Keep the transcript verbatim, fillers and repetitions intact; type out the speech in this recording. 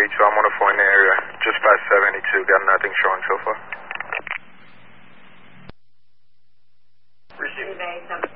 reach you. I'm on a four in the area. Just past seventy-two. Got nothing showing so far. Receiving.